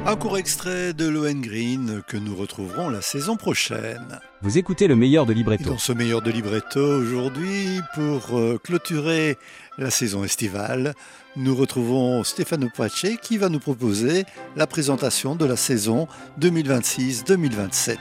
Un court extrait de Lohengrin que nous retrouverons la saison prochaine. Vous écoutez le meilleur de Et libretto. dans ce meilleur de libretto aujourd'hui, pour clôturer la saison estivale, nous retrouvons Stefano Pace qui va nous proposer la présentation de la saison 2026-2027.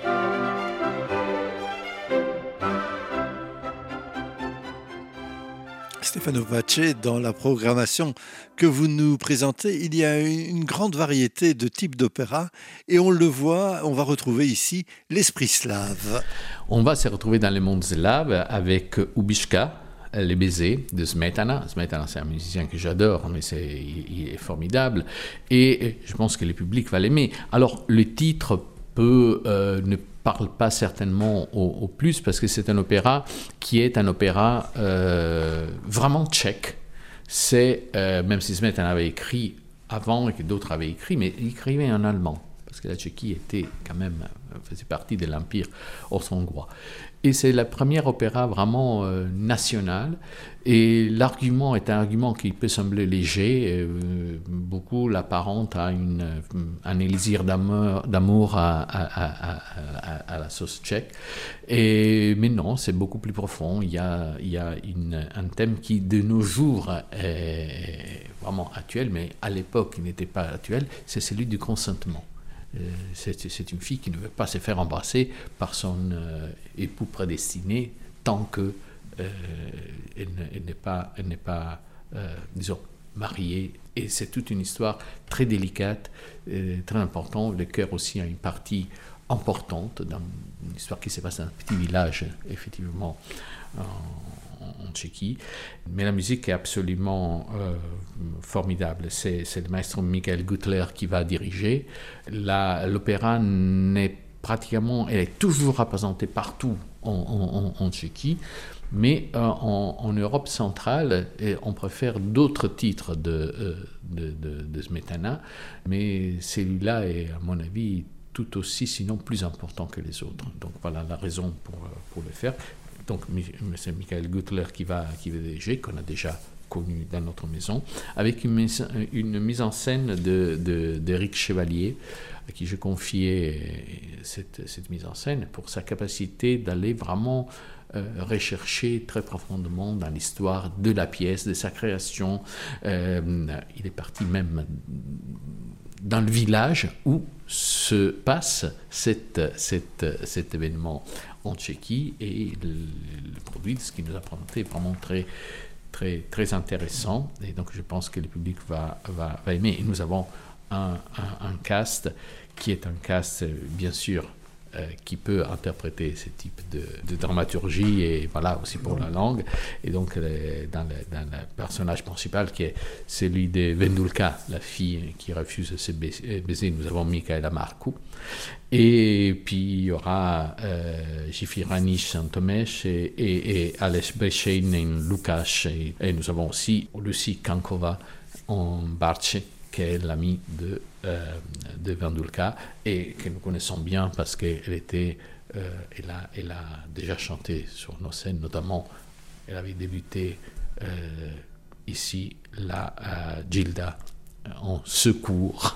Stefano Pace, dans la programmation que vous nous présentez, il y a une grande variété de types d'opéra et on le voit, on va retrouver ici l'esprit slave. On va se retrouver dans le monde slave avec Ubiška, Les baisers de Smetana. Smetana, c'est un musicien que j'adore, mais il est formidable et je pense que le public va l'aimer. Alors, le titre ne parle pas certainement au plus parce que c'est un opéra qui est un opéra vraiment tchèque. C'est, même si Smetana avait écrit avant et que d'autres avaient écrit, mais il écrivait en allemand parce que la Tchéquie faisait partie de l'Empire austro-hongrois. Et c'est le premier opéra vraiment national. Et l'argument est un argument qui peut sembler léger. Beaucoup l'apparentent à un élixir d'amour à la sauce tchèque. Mais non, c'est beaucoup plus profond. Il y a un thème qui, de nos jours, est vraiment actuel, mais à l'époque, il n'était pas actuel. C'est celui du consentement. C'est une fille qui ne veut pas se faire embrasser par son époux prédestiné tant que elle n'est pas disons, mariée. Et c'est toute une histoire très délicate, très importante. Le chœur aussi a une partie importante dans une histoire qui se passe dans un petit village, effectivement, en Tchéquie. Mais la musique est absolument formidable. C'est le maestro Michael Gutler qui va diriger. L'opéra elle est toujours représentée partout en Tchéquie, mais en Europe centrale, on préfère d'autres titres de Smetana, mais celui-là est, à mon avis, tout aussi, sinon plus important que les autres. Donc voilà la raison pour le faire. Donc c'est Michael Gutler qui va diriger, qu'on a déjà connu dans notre maison, avec une mise en scène d'Éric Chevalier, à qui je confiais cette mise en scène pour sa capacité d'aller vraiment rechercher très profondément dans l'histoire de la pièce, de sa création. Il est parti même dans le village où se passe cet événement en Tchéquie, et le produit, ce qui nous a présenté, est vraiment très, très, très intéressant, et donc je pense que le public va aimer. Et nous avons un cast qui est un cast, bien sûr, qui peut interpréter ce type de dramaturgie, et voilà, aussi pour la langue. Et donc dans le personnage principal, qui est celui de Vendulka, la fille qui refuse de se baiser, nous avons Michaela Marcu. Et puis il y aura Jifiranish Santomesh et Ales Brechein Lukáš, et nous avons aussi Lucie Kankova en Barche, qui est l'amie de Vendulka, et que nous connaissons bien parce qu'elle a déjà chanté sur nos scènes, notamment elle avait débuté ici la Gilda en secours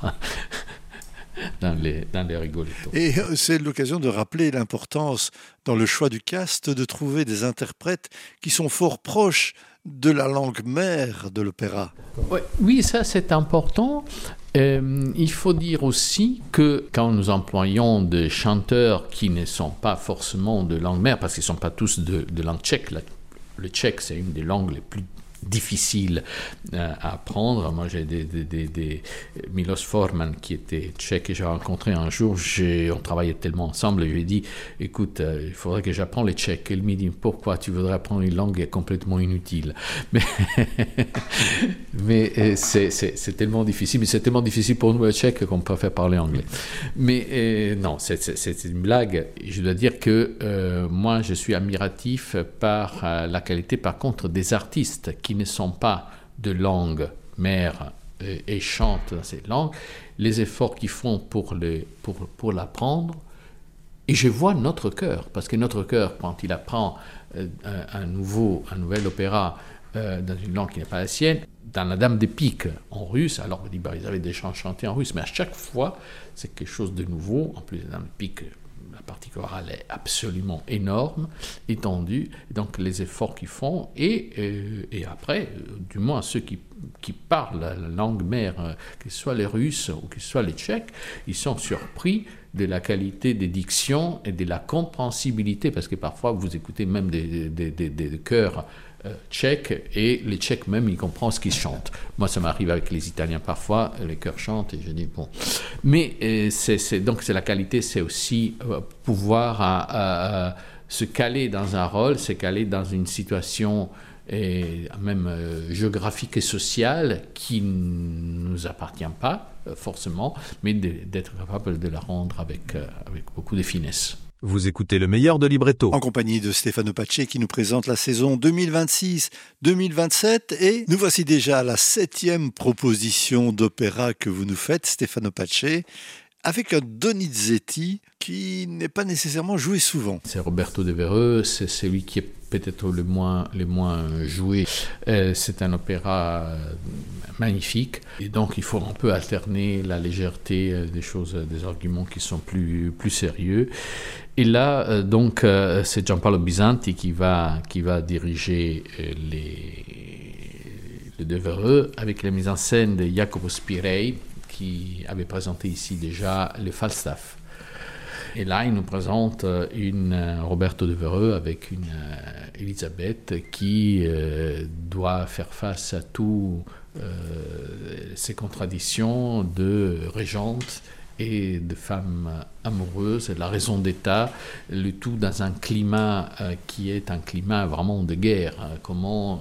dans les rigolettos. Et c'est l'occasion de rappeler l'importance dans le choix du cast de trouver des interprètes qui sont fort proches de la langue mère de l'opéra. Oui, ça c'est important. Il faut dire aussi que quand nous employons des chanteurs qui ne sont pas forcément de langue mère, parce qu'ils ne sont pas tous de langue tchèque, le tchèque c'est une des langues les plus difficiles à apprendre. Moi j'ai des Milos Forman qui était tchèque, que j'ai rencontré un jour, on travaillait tellement ensemble, et je lui ai dit écoute, il faudrait que j'apprenne le tchèque. Il me dit pourquoi tu voudrais apprendre une langue complètement inutile? Mais c'est tellement difficile, mais c'est tellement difficile pour nous le tchèque qu'on préfère parler anglais. Mais non, c'est une blague. Je dois dire que moi je suis admiratif par la qualité par contre des artistes qui ne sont pas de langue mère et chantent dans cette langue, les efforts qu'ils font pour l'apprendre. Et je vois notre chœur, parce que notre chœur, quand il apprend un nouvel opéra dans une langue qui n'est pas la sienne. Dans La Dame des Piques en russe, alors ils avaient des chants chantés en russe, mais à chaque fois, c'est quelque chose de nouveau. En plus, La Dame des Piques, la partie chorale est absolument énorme, étendue, donc les efforts qu'ils font, et après, du moins ceux qui parlent la langue mère, que ce soit les Russes ou que ce soit les Tchèques, ils sont surpris de la qualité des dictions et de la compréhensibilité, parce que parfois vous écoutez même des chœurs tchèques, et les Tchèques même, ils comprennent ce qu'ils chantent. Moi, ça m'arrive avec les Italiens parfois, les chœurs chantent, et je dis bon. Mais donc c'est la qualité, c'est aussi pouvoir se caler dans un rôle, se caler dans une situation et même géographique et sociale qui ne nous appartient pas forcément, mais d'être capable de la rendre avec beaucoup de finesse. Vous écoutez le meilleur de Libretto. En compagnie de Stefano Pace qui nous présente la saison 2026-2027, et nous voici déjà à la 7e proposition d'opéra que vous nous faites, Stefano Pace, avec un Donizetti qui n'est pas nécessairement joué souvent. C'est Roberto De Vereux, c'est celui qui est peut-être le moins joué. C'est un opéra magnifique, et donc il faut un peu alterner la légèreté des choses, des arguments qui sont plus sérieux. Et là, donc, c'est Gianpaolo Bisanti qui va diriger le De Vereux, avec la mise en scène de Jacopo Spirei, qui avait présenté ici déjà le Falstaff. Et là, il nous présente une Roberto De Vereux avec une Elisabeth qui doit faire face à toutes ces contradictions de régente et de femmes amoureuses, la raison d'État, le tout dans un climat qui est un climat vraiment de guerre. Comment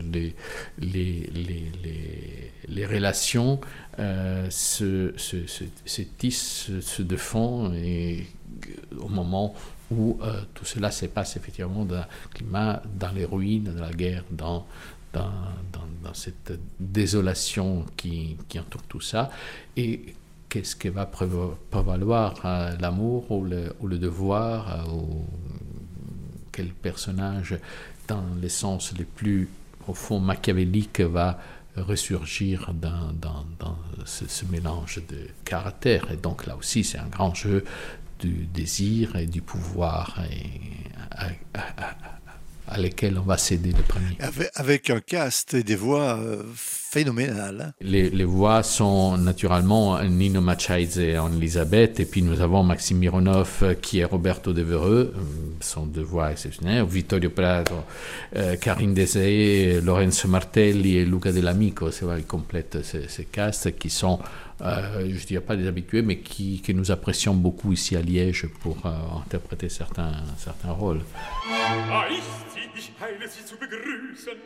les relations se tissent, se défendent, et au moment où tout cela se passe effectivement dans un climat, dans les ruines, dans la guerre, dans cette désolation qui entoure tout ça. Et qu'est-ce qui va prévaloir, l'amour ou le devoir, ou quel personnage, dans les sens les plus profonds machiavéliques, va ressurgir dans ce mélange de caractères. Et donc là aussi, c'est un grand jeu du désir et du pouvoir, à lesquels on va céder le premier. Avec un cast et des voix phénoménales. Les voix sont naturellement Nino Machaidze en Elisabeth, et puis nous avons Maxime Mironov qui est Roberto De Vereux, sont deux voix exceptionnelles, Vittorio Prado, Karine Desé, Lorenzo Martelli et Luca Dell'Amico, c'est vrai, ils complètent ces castes qui sont, je ne dirais pas des habitués, mais que nous apprécions beaucoup ici à Liège pour interpréter certains rôles. Ich heile Sie zu begrüßen,